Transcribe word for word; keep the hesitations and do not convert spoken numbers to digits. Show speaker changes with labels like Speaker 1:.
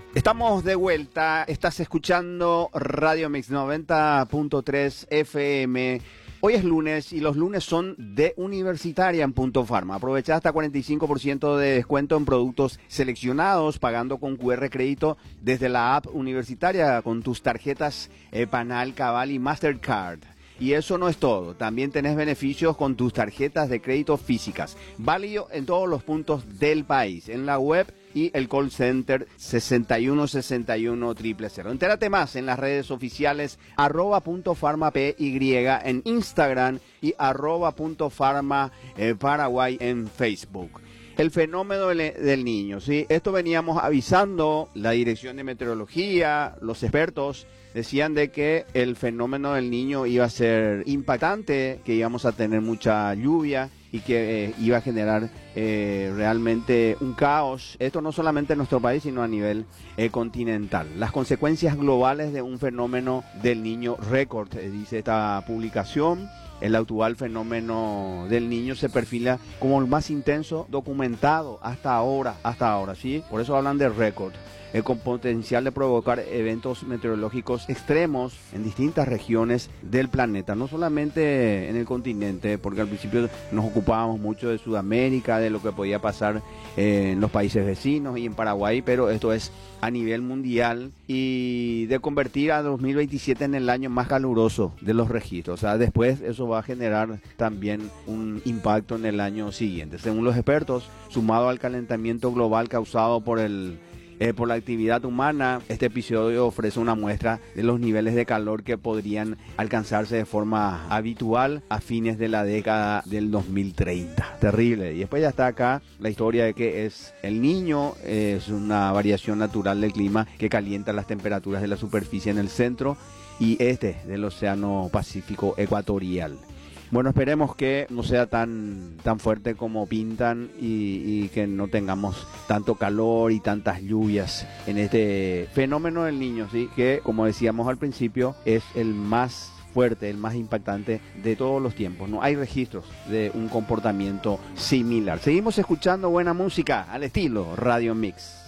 Speaker 1: Estamos de vuelta, estás escuchando Radio Mix noventa punto tres F M. Hoy es lunes y los lunes son de Universitaria en Punto Farma. Aprovecha hasta cuarenta y cinco por ciento de descuento en productos seleccionados pagando con Q R crédito desde la app Universitaria con tus tarjetas eh, Panal, Cabal y Mastercard. Y eso no es todo, también tenés beneficios con tus tarjetas de crédito físicas, válido en todos los puntos del país, en la web y el call center sesenta y uno sesenta y uno cero cero cero. Entérate más en las redes oficiales arroba punto farma py en Instagram y arroba punto farma eh, Paraguay en Facebook. El fenómeno del, del niño, ¿sí? Esto veníamos avisando, la Dirección de Meteorología, los expertos decían de que el fenómeno del niño iba a ser impactante, que íbamos a tener mucha lluvia y que eh, iba a generar eh, realmente un caos. Esto no solamente en nuestro país, sino a nivel eh, continental. Las consecuencias globales de un fenómeno del niño récord, eh, dice esta publicación. El actual fenómeno del niño se perfila como el más intenso documentado hasta ahora, hasta ahora, ¿sí? Por eso hablan de récord. Eh, con potencial de provocar eventos meteorológicos extremos en distintas regiones del planeta, no solamente en el continente, porque al principio nos ocupábamos mucho de Sudamérica, de lo que podía pasar eh, en los países vecinos y en Paraguay, pero esto es a nivel mundial y de convertir a dos mil veintisiete en el año más caluroso de los registros. O sea, después eso va a generar también un impacto en el año siguiente. Según los expertos, sumado al calentamiento global causado por el Eh, por la actividad humana, este episodio ofrece una muestra de los niveles de calor que podrían alcanzarse de forma habitual a fines de la década del dos mil treinta. Terrible. Y después ya está acá la historia de que es el niño, eh, es una variación natural del clima que calienta las temperaturas de la superficie en el centro y este del Océano Pacífico Ecuatorial. Bueno, esperemos que no sea tan, tan fuerte como pintan y, y que no tengamos tanto calor y tantas lluvias en este fenómeno del niño, ¿sí? Que, como decíamos al principio, es el más fuerte, el más impactante de todos los tiempos. No hay registros de un comportamiento similar. Seguimos escuchando buena música al estilo Radio Mix.